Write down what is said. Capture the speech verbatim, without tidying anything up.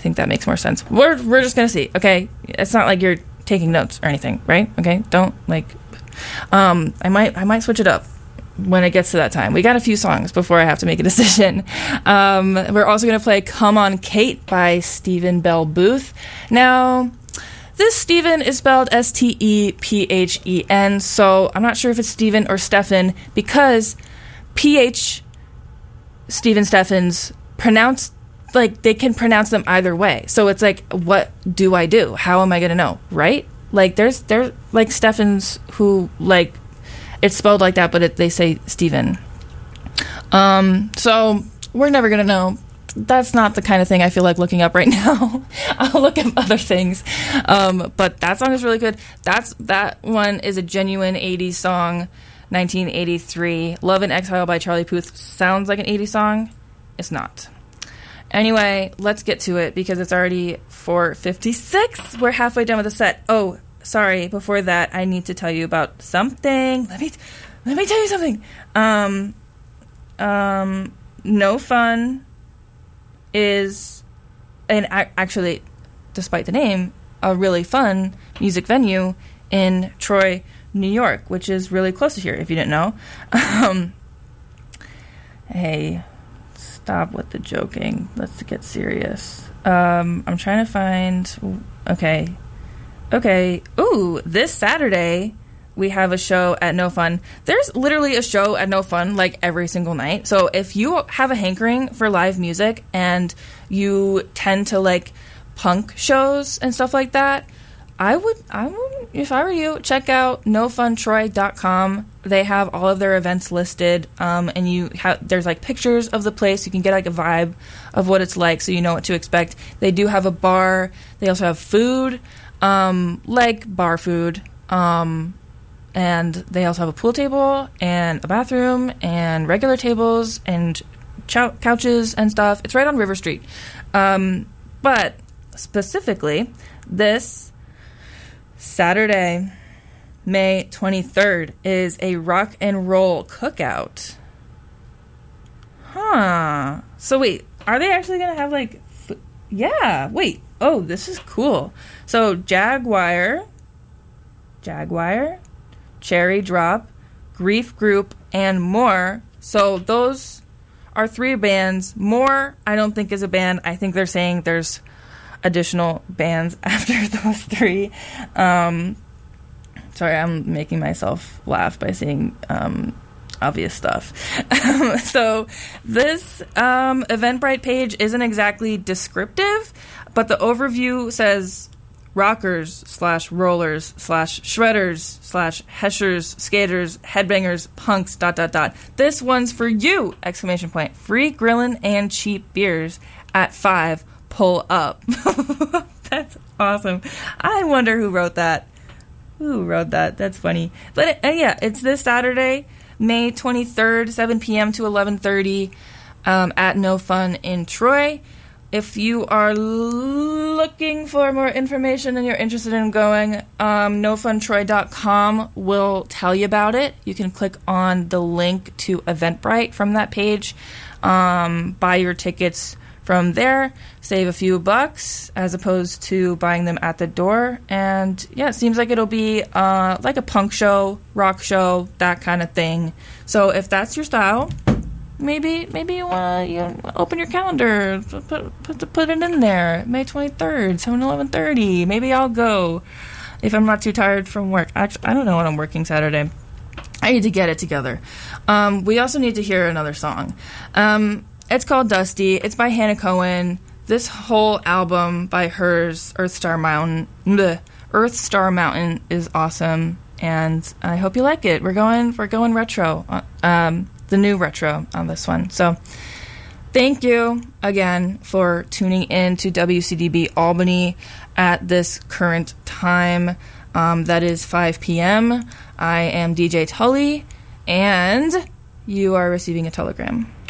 think that makes more sense. We're we're just gonna see. Okay, it's not like you're taking notes or anything, right? Okay, don't like. Um, I might I might switch it up when it gets to that time. We got a few songs before I have to make a decision. Um, we're also gonna play "Come On, Kate" by Stephen Bell Booth. Now, this Stephen is spelled S T E P H E N, so I'm not sure if it's Stephen or Stefan because P H Stephen Steffens pronounce like they can pronounce them either way. So it's like, what do I do? How am I gonna know, right? Like there's there's like Steffens who like it's spelled like that, but it, they say Stephen. Um, so we're never gonna know. That's not the kind of thing I feel like looking up right now. I'll look up other things. Um, but that song is really good. That's that one is a genuine eighties song, nineteen eighty-three. Love in Exile by Charlie Puth sounds like an eighties song. It's not. Anyway, let's get to it because it's already four fifty-six. We're halfway done with the set. Oh, sorry. Before that, I need to tell you about something. Let me let me tell you something. Um, um, No Fun is, and actually, despite the name, a really fun music venue in Troy, New York, which is really close to here, if you didn't know. Um, hey, stop with the joking. Let's get serious. Um, I'm trying to find... Okay. Okay. Ooh, this Saturday, we have a show at No Fun. There's literally a show at No Fun, like, every single night. So if you have a hankering for live music and you tend to like punk shows and stuff like that, I would, I would, if I were you, check out no fun troy dot com. They have all of their events listed, um, and you have there's like pictures of the place. You can get like a vibe of what it's like, so you know what to expect. They do have a bar. They also have food, um, like bar food, um, and they also have a pool table and a bathroom and regular tables and chou- couches and stuff. It's right on River Street, um, but specifically this Saturday, May twenty-third, is a rock and roll cookout. Huh. So wait, are they actually going to have like... F- yeah, wait. Oh, this is cool. So Jaguar, Jaguar, Cherry Drop, Grief Group, and More. So those are three bands. More, I don't think is a band. I think they're saying there's additional bands after those three. Um, sorry, I'm making myself laugh by saying um, obvious stuff. So this um, Eventbrite page isn't exactly descriptive, but the overview says rockers slash rollers slash shredders slash heshers, skaters, headbangers, punks, dot, dot, dot. This one's for you! Exclamation point. Free grillin' and cheap beers at five. Pull up. That's awesome. I wonder who wrote that. Who wrote that? That's funny. But uh, yeah, it's this Saturday, May twenty-third, seven p.m. to eleven thirty um, at No Fun in Troy. If you are l- looking for more information and you're interested in going, um, no fun troy dot com will tell you about it. You can click on the link to Eventbrite from that page, um, buy your tickets from there, save a few bucks as opposed to buying them at the door. And yeah, it seems like it'll be uh, like a punk show, rock show, that kind of thing. So if that's your style, maybe maybe you want to you open your calendar, put, put, put it in there. May twenty-third, seven to eleven thirty. Maybe I'll go if I'm not too tired from work. Actually, I don't know when I'm working Saturday. I need to get it together. Um, we also need to hear another song. Um... It's called Dusty. It's by Hannah Cohen. This whole album by hers, Earth Star Mountain, bleh, Earth Star Mountain, is awesome, and I hope you like it. We're going, we're going retro, um, the new retro on this one. So, thank you again for tuning in to W C D B Albany at this current time. Um, that is five p.m. I am D J Tully, and you are receiving a telegram.